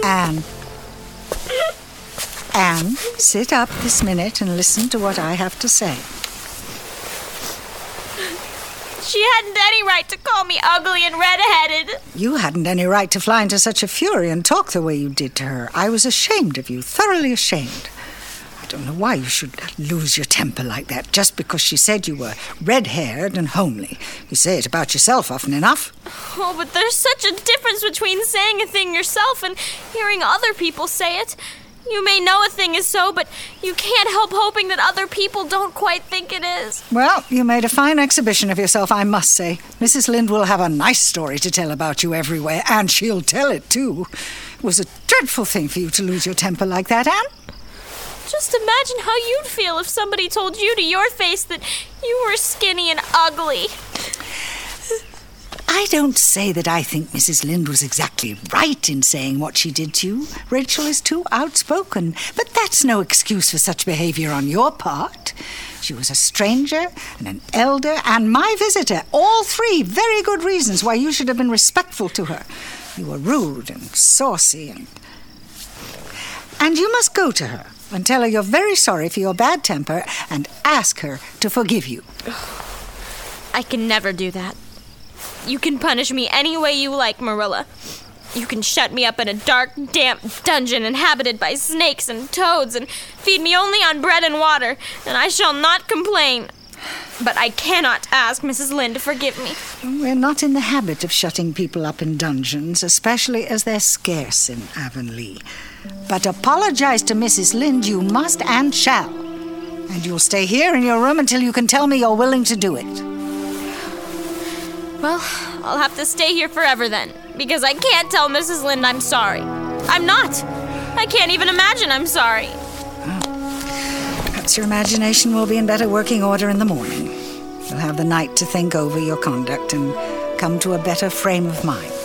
Anne. Anne, sit up this minute and listen to what I have to say. She hadn't any right to call me ugly and red-headed. You hadn't any right to fly into such a fury and talk the way you did to her. I was ashamed of you, thoroughly ashamed. I don't know why you should lose your temper like that, just because she said you were red-haired and homely. You say it about yourself often enough. Oh, but there's such a difference between saying a thing yourself and hearing other people say it. You may know a thing is so, but you can't help hoping that other people don't quite think it is. Well, you made a fine exhibition of yourself, I must say. Mrs. Lynde will have a nice story to tell about you everywhere, and she'll tell it, too. It was a dreadful thing for you to lose your temper like that, Anne. Just imagine how you'd feel if somebody told you to your face that you were skinny and ugly. I don't say that I think Mrs. Lynde was exactly right in saying what she did to you. Rachel is too outspoken, but that's no excuse for such behavior on your part. She was a stranger and an elder and my visitor, all three very good reasons why you should have been respectful to her. You were rude and saucy and you must go to her and tell her you're very sorry for your bad temper and ask her to forgive you. I can never do that. You can punish me any way you like, Marilla. You can shut me up in a dark, damp dungeon inhabited by snakes and toads and feed me only on bread and water, and I shall not complain. But I cannot ask Mrs. Lynde to forgive me. We're not in the habit of shutting people up in dungeons, especially as they're scarce in Avonlea. But apologize to Mrs. Lynde you must and shall. And you'll stay here in your room until you can tell me you're willing to do it. Well, I'll have to stay here forever then, because I can't tell Mrs. Lynde I'm sorry. I'm not. I can't even imagine I'm sorry. Perhaps your imagination will be in better working order in the morning. You'll have the night to think over your conduct and come to a better frame of mind.